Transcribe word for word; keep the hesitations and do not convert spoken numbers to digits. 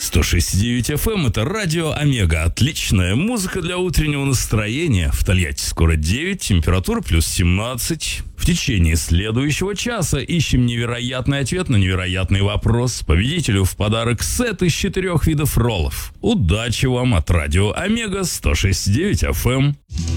сто шесть и девять эф эм – это радио Омега. Отличная музыка для утреннего настроения. В Тольятти скоро девять, температура плюс семнадцать. В течение следующего часа ищем невероятный ответ на невероятный вопрос. Победителю в подарок сет из четырех видов роллов. Удачи вам от радио Омега сто шесть и девять эф эм.